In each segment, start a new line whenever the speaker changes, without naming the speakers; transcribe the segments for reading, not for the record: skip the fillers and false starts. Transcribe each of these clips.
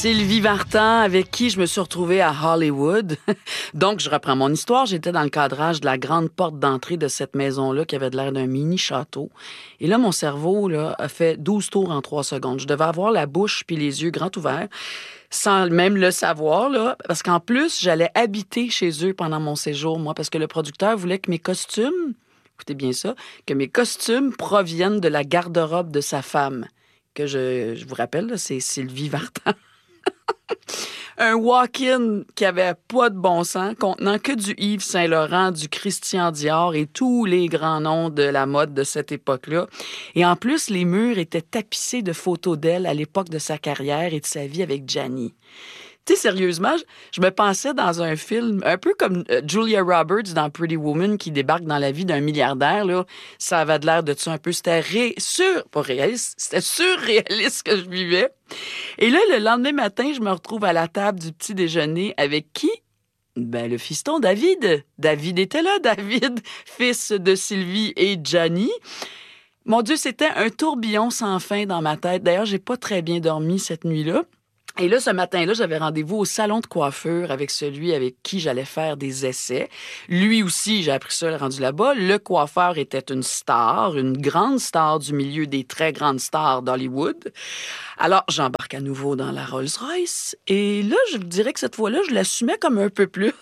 Sylvie Vartan, avec qui je me suis retrouvée à Hollywood. Donc, je reprends mon histoire. J'étais dans le cadrage de la grande porte d'entrée de cette maison-là qui avait de l'air d'un mini-château. Et là, mon cerveau là, a fait 12 tours en 3 secondes. Je devais avoir la bouche puis les yeux grands ouverts, sans même le savoir, là, parce qu'en plus, j'allais habiter chez eux pendant mon séjour, moi, parce que le producteur voulait que mes costumes, écoutez bien ça, que mes costumes proviennent de la garde-robe de sa femme, que je vous rappelle, là, c'est Sylvie Vartan. Un walk-in qui avait pas de bon sens, contenant que du Yves Saint-Laurent, du Christian Dior et tous les grands noms de la mode de cette époque-là. Et en plus, les murs étaient tapissés de photos d'elle à l'époque de sa carrière et de sa vie avec Gianni. Tu sais, sérieusement, je me pensais dans un film, un peu comme Julia Roberts dans Pretty Woman qui débarque dans la vie d'un milliardaire, là. Ça avait de l'air de ça un peu. C'était pas réaliste, c'était surréaliste que je vivais. Et là, le lendemain matin, je me retrouve à la table du petit déjeuner avec qui? Ben, le fiston David. David était là, David, fils de Sylvie et Gianni. Mon Dieu, c'était un tourbillon sans fin dans ma tête. D'ailleurs, j'ai pas très bien dormi cette nuit-là. Et là, ce matin-là, j'avais rendez-vous au salon de coiffure avec celui avec qui j'allais faire des essais. Lui aussi, j'ai appris ça rendu là-bas. Le coiffeur était une star, une grande star du milieu des très grandes stars d'Hollywood. Alors, j'embarque à nouveau dans la Rolls-Royce. Et là, je dirais que cette fois-là, je l'assumais comme un peu plus.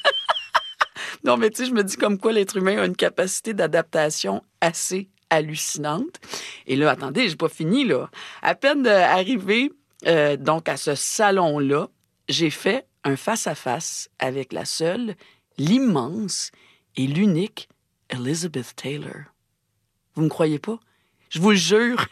Non, mais tu sais, je me dis comme quoi l'être humain a une capacité d'adaptation assez hallucinante. Et là, attendez, j'ai pas fini, là. À peine arrivé... donc, à ce salon-là, j'ai fait un face-à-face avec la seule, l'immense et l'unique Elizabeth Taylor. Vous me croyez pas? Je vous le jure.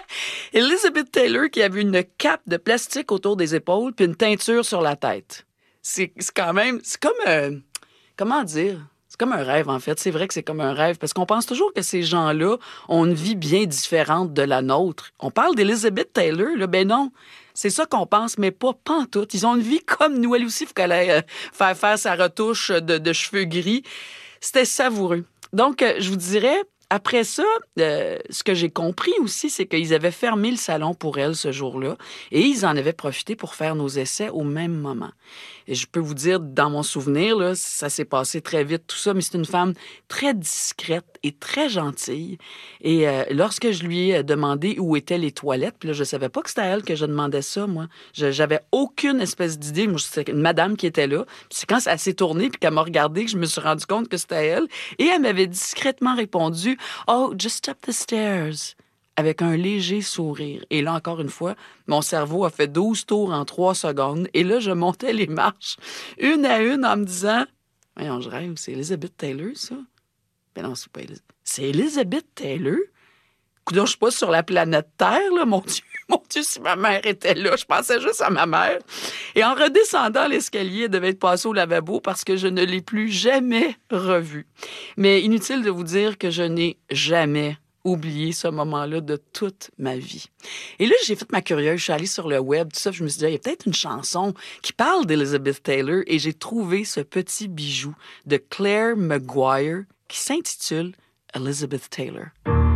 Elizabeth Taylor qui avait une cape de plastique autour des épaules puis une teinture sur la tête. C'est quand même... C'est comme... comment dire? C'est comme un rêve, en fait. C'est vrai que c'est comme un rêve, parce qu'on pense toujours que ces gens-là ont une vie bien différente de la nôtre. On parle d'Elizabeth Taylor, là, ben non. C'est ça qu'on pense, mais pas pantoute. Ils ont une vie comme nous. Elle aussi, il faut qu'elle aille faire sa retouche de cheveux gris. C'était savoureux. Donc, je vous dirais, après ça, ce que j'ai compris aussi, c'est qu'ils avaient fermé le salon pour elle ce jour-là et ils en avaient profité pour faire nos essais au même moment. Et je peux vous dire, dans mon souvenir, là, ça s'est passé très vite, tout ça, mais c'est une femme très discrète et très gentille. Et lorsque je lui ai demandé où étaient les toilettes, puis là, je savais pas que c'était à elle que je demandais ça, moi. J'avais aucune espèce d'idée. Moi, c'était une madame qui était là. Puis c'est quand elle s'est tournée puis qu'elle m'a regardée que je me suis rendu compte que c'était elle. Et elle m'avait discrètement répondu « Oh, just up the stairs » avec un léger sourire. Et là, encore une fois, mon cerveau a fait 12 tours en 3 secondes. Et là, je montais les marches, une à une, en me disant « Voyons, je rêve, c'est Elizabeth Taylor, ça? » Ben non, c'est pas Elizabeth. C'est Elizabeth Taylor? Coudonc, je suis pas sur la planète Terre, là, mon Dieu. Mon Dieu, si ma mère était là, je pensais juste à ma mère. Et en redescendant l'escalier, elle devait être passée au lavabo parce que je ne l'ai plus jamais revue. Mais inutile de vous dire que je n'ai jamais oublié ce moment-là de toute ma vie. Et là, j'ai fait ma curieuse, je suis allée sur le web, tout ça, je me suis dit, il y a peut-être une chanson qui parle d'Elizabeth Taylor et j'ai trouvé ce petit bijou de Claire Maguire qui s'intitule Elizabeth Taylor.